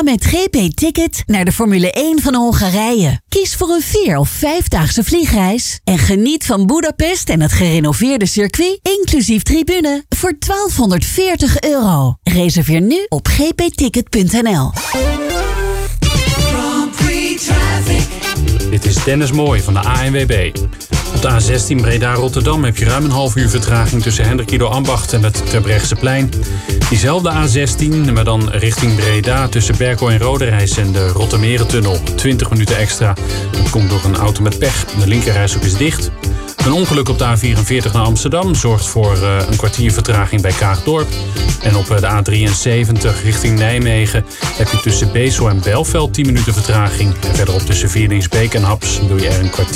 Ga met GP Ticket naar de Formule 1 van Hongarije. Kies voor een 4 of 5-daagse vliegreis en geniet van Budapest en het gerenoveerde circuit, inclusief tribune, voor €1240. Reserveer nu op gpticket.nl. Dit is Dennis Mooij van de ANWB. Op de A16 Breda-Rotterdam heb je ruim een half uur vertraging tussen Hendrikido Ambacht en het Terbrechtseplein. Diezelfde A16, maar dan richting Breda tussen Berkel en Roderijs en de Rottermerentunnel. 20 minuten extra. Dat komt door een auto met pech. De linkerrijstrook is dicht. Een ongeluk op de A44 naar Amsterdam zorgt voor een kwartier vertraging bij Kaagdorp. En op de A73 richting Nijmegen heb je tussen Bezel en Belveld 10 minuten vertraging. En verderop tussen Vierdingsbeek en Haps doe je er een kwartier.